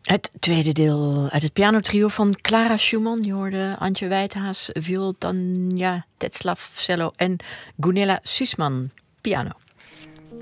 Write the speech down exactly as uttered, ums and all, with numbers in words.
Het tweede deel uit het pianotrio van Clara Schumann. Je hoorde Antje Wijthaas, viool, Tanja Tetzlaff, cello en Gunilla Sussman, piano.